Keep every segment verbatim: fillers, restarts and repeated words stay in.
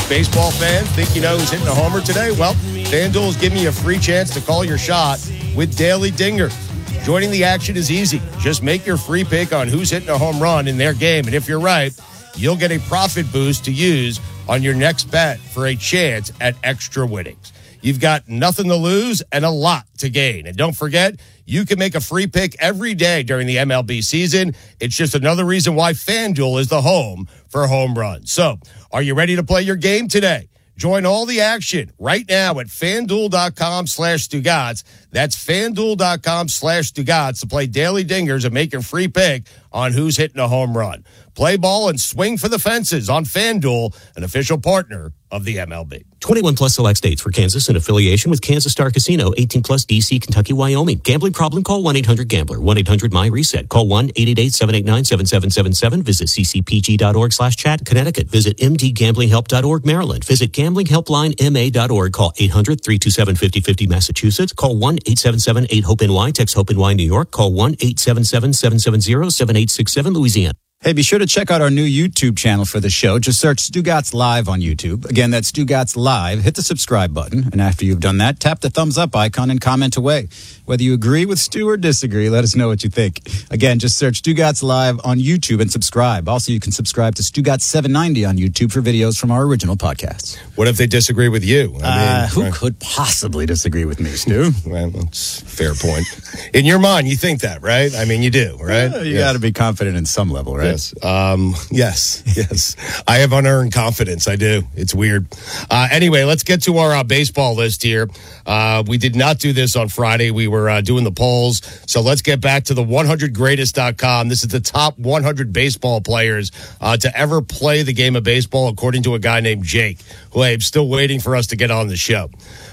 Baseball fans, think you know who's hitting a homer today? Well, FanDuel is giving you a free chance to call your shot with Daily Dingers. Joining the action is easy. Just make your free pick on who's hitting a home run in their game. And if you're right, you'll get a profit boost to use on your next bet for a chance at extra winnings. You've got nothing to lose and a lot to gain. And don't forget, you can make a free pick every day during the M L B season. It's just another reason why FanDuel is the home for home runs. So, are you ready to play your game today? Join all the action right now at FanDuel.com slash Stugotz. That's FanDuel.com slash Stugotz to play Daily Dingers and make your free pick on who's hitting a home run. Play ball and swing for the fences on FanDuel, an official partner of the M L B. twenty-one plus select states for Kansas in affiliation with Kansas Star Casino, eighteen plus D C, Kentucky, Wyoming. Gambling problem? Call one eight hundred gambler, one eight hundred my reset. Call one eight eight eight, seven eight nine, seven seven seven seven. Visit ccpg.org slash chat, Connecticut. Visit m d gambling help dot org, Maryland. Visit gambling helpline m a dot org. Call eight hundred, three two seven, five oh five oh, Massachusetts. Call one eight seven seven, eight hope N Y. Text HOPE-NY, New York. Call one eight seven seven, seven seven zero, seven eight six seven, Louisiana. Hey, be sure to check out our new YouTube channel for the show. Just search Stugotz Live on YouTube. Again, that's Stugotz Live. Hit the subscribe button. And after you've done that, tap the thumbs up icon and comment away. Whether you agree with Stu or disagree, let us know what you think. Again, just search Stugotz Live on YouTube and subscribe. Also, you can subscribe to Stugotz seven ninety on YouTube for videos from our original podcasts. What if they disagree with you? I mean, uh, who right. could possibly disagree with me, Stu? Well, that's a fair point. In your mind, you think that, right? I mean, you do, right? Yeah, you yes. got to be confident in some level, right? Yes. Um, yes. Yes. I have unearned confidence. I do. It's weird. Uh, anyway, let's get to our uh, baseball list here. Uh, we did not do this on Friday. We were uh, doing the polls. So let's get back to the one hundred greatest dot com. This is the top one hundred baseball players uh, to ever play the game of baseball, according to a guy named Jake, who I'm still waiting for us to get on the show.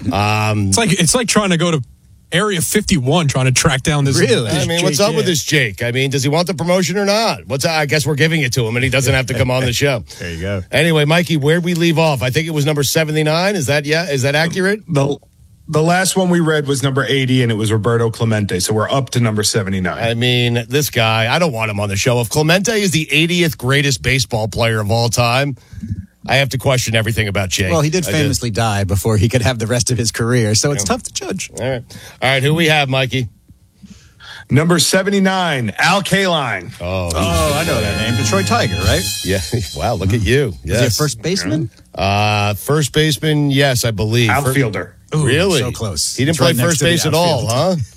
Um, it's like it's like trying to go to Area fifty-one trying to track down this. Really? I mean, Jake, what's up yeah. with this Jake? I mean, does he want the promotion or not? What's I guess we're giving it to him, and he doesn't have to come on the show. There you go. Anyway, Mikey, where'd we leave off? I think it was number seventy-nine. Is that yeah? Is that accurate? The the last one we read was number eighty, and it was Roberto Clemente. So we're up to number seventy-nine. I mean, this guy, I don't want him on the show. If Clemente is the eightieth greatest baseball player of all time, I have to question everything about Jake. Well, he did famously die before he could have the rest of his career, so it's yeah. tough to judge. All right. All right, who we have, Mikey? Number seventy-nine, Al Kaline. Oh, oh I know that name. Detroit Tiger, right? Yeah. Wow, look at you. Yes. Is he a first baseman? Uh, first baseman, yes, I believe. Outfielder. Ooh, really? So close. He didn't Detroit play first base at all, huh?